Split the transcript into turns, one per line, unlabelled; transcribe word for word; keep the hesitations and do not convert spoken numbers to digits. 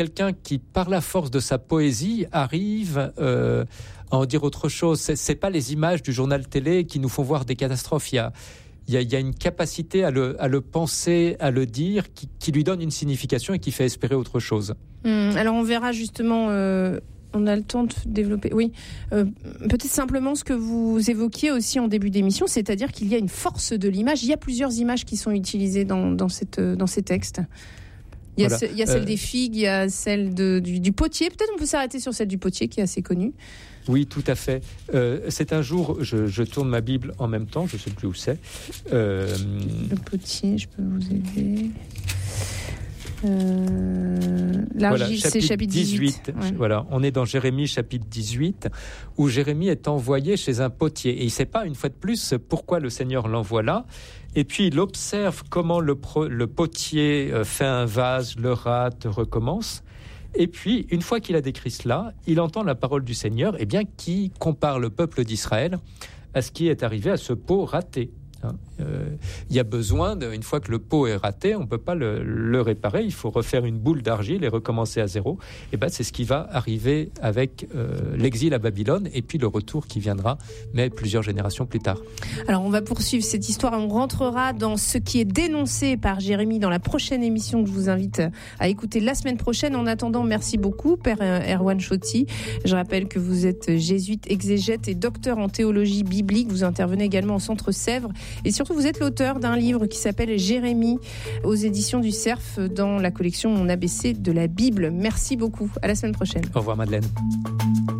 quelqu'un qui, par la force de sa poésie, arrive euh, à en dire autre chose. C'est, c'est pas les images du journal télé qui nous font voir des catastrophes. Il y a, il y a, il y a une capacité à le, à le penser, à le dire, qui, qui lui donne une signification et qui fait espérer autre chose.
Hum, alors on verra justement... Euh... On a le temps de développer. Oui, euh, peut-être simplement ce que vous évoquiez aussi en début d'émission, c'est-à-dire qu'il y a une force de l'image. Il y a plusieurs images qui sont utilisées dans, dans, cette, dans ces textes. Il y a,
voilà.
ce, il y a celle euh... des figues, il y a celle de, du, du potier. Peut-être on peut s'arrêter sur celle du potier qui est assez connue.
Oui, tout à fait. Euh, c'est un jour, je, je tourne ma Bible en même temps, je ne sais plus où c'est. Euh...
Le potier, je peux vous aider. Euh, l'argile,
voilà,
c'est chapitre dix-huit.
dix-huit.
Ouais.
Voilà, on est dans Jérémie chapitre dix-huit, où Jérémie est envoyé chez un potier. Et il ne sait pas, une fois de plus, pourquoi le Seigneur l'envoie là. Et puis, il observe comment le, pro, le potier fait un vase, le rate, recommence. Et puis, une fois qu'il a décrit cela, il entend la parole du Seigneur, eh bien, qui compare le peuple d'Israël à ce qui est arrivé à ce pot raté. Hein. Euh, il y a besoin, de, une fois que le pot est raté, on ne peut pas le, le réparer, il faut refaire une boule d'argile et recommencer à zéro. Et ben, c'est ce qui va arriver avec euh, l'exil à Babylone et puis le retour qui viendra, mais plusieurs générations plus tard.
Alors, on va poursuivre cette histoire, on rentrera dans ce qui est dénoncé par Jérémie dans la prochaine émission que je vous invite à écouter la semaine prochaine. En attendant, merci beaucoup, Père Erwan Chotti. Je rappelle que vous êtes jésuite, exégète et docteur en théologie biblique. Vous intervenez également au Centre Sèvres. Et surtout, vous êtes l'auteur d'un livre qui s'appelle Jérémie aux éditions du Cerf dans la collection Mon A B C de la Bible. Merci beaucoup. À la semaine prochaine.
Au revoir, Madeleine.